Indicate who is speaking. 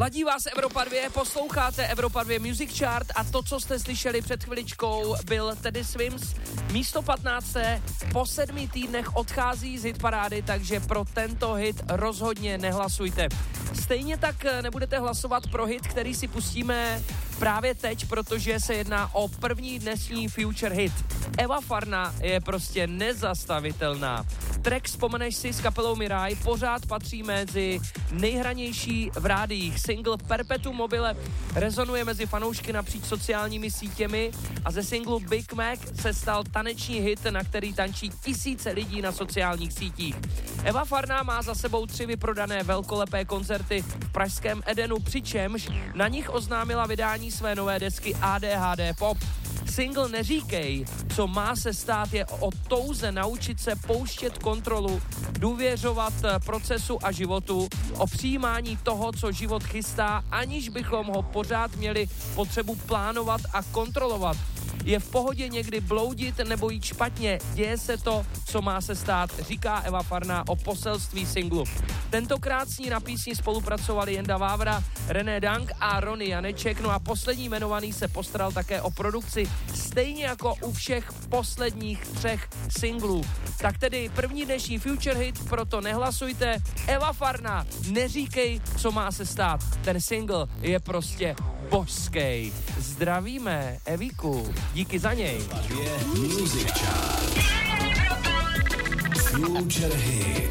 Speaker 1: Ladí vás Evropa 2, posloucháte Evropa 2 Music Chart a to, co jste slyšeli před chviličkou, byl Teddy Swims. Místo 15. po 7 týdnech odchází z hitparády, takže pro tento hit rozhodně nehlasujte. Stejně tak nebudete hlasovat pro hit, který si pustíme právě teď, protože se jedná o první dnešní Future hit. Eva Farna je prostě nezastavitelná. Track Vzpomeneš si s kapelou Mirai pořád patří mezi nejhranější v rádiích. Single Perpetuum mobile rezonuje mezi fanoušky napříč sociálními sítěmi a ze singlu Big Mac se stal taneční hit, na který tančí tisíce lidí na sociálních sítích. Eva Farna má za sebou 3 vyprodané velkolepé koncerty v pražském Edenu, přičemž na nich oznámila vydání své nové desky ADHD Pop. Single Neříkej, co má se stát, je o touze naučit se pouštět kontrolu, důvěřovat procesu a životu, o přijímání toho, co život chystá, aniž bychom ho pořád měli potřebu plánovat a kontrolovat. Je v pohodě někdy bloudit nebo jít špatně, děje se to, co má se stát, říká Eva Farna o poselství singlu. Tentokrát s ní na písni spolupracovali Jenda Vávra, René Dank a Rony Janeček, no a poslední jmenovaný se postaral také o produkci, stejně jako u všech posledních 3 singlů. Tak tedy první dnešní Future hit, proto nehlasujte. Eva Farna, Neříkej, co má se stát. Ten single je prostě božský. Zdravíme Evíku, díky za něj.
Speaker 2: Music Chart. Future hit.